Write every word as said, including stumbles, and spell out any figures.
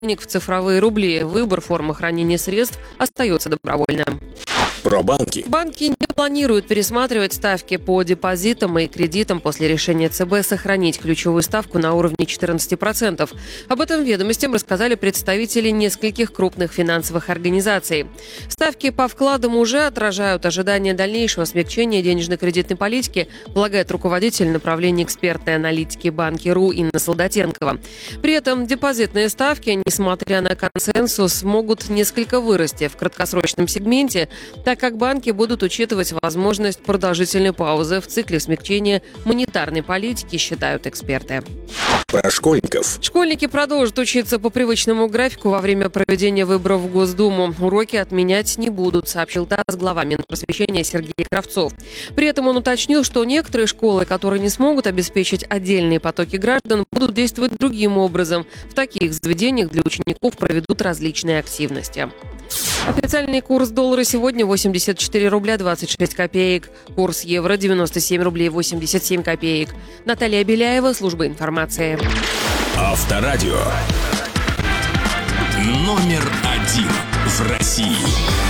денег в цифровые рубли. Выбор формы хранения средств остается добровольным. Про банки. Банки не планируют пересматривать ставки по депозитам и кредитам после решения ЦБ сохранить ключевую ставку на уровне четырнадцать процентов. Об этом ведомостям рассказали представители нескольких крупных финансовых организаций. Ставки по вкладам уже отражают ожидания дальнейшего смягчения денежно-кредитной политики, полагает руководитель направления экспертной аналитики Банки.ру Инна Солдатенкова. При этом депозитные ставки, несмотря на консенсус, могут несколько вырасти в краткосрочном сегменте, так как банки будут учитывать возможность продолжительной паузы в цикле смягчения монетарной политики, считают эксперты. Про школьников. Школьники продолжат учиться по привычному графику во время проведения выборов в Госдуму. Уроки отменять не будут, сообщил ТАСС глава Минпросвещения Сергей Кравцов. При этом он уточнил, что некоторые школы, которые не смогут обеспечить отдельные потоки граждан, будут действовать другим образом. В таких заведениях для учеников проведут различные активности. Официальный курс доллара сегодня восемьдесят четыре рубля двадцать шесть копеек. Курс евро девяносто семь рублей восемьдесят семь копеек. Наталья Беляева, служба информации. Авторадио. Номер один в России.